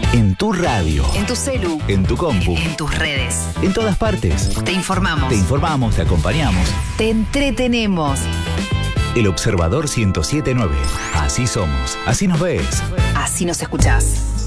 En tu radio. En tu celu. En tu compu. En tus redes. En todas partes. Te informamos. Te informamos, te acompañamos. Te entretenemos. El Observador 107.9. Así somos. Así nos ves. Así nos escuchás.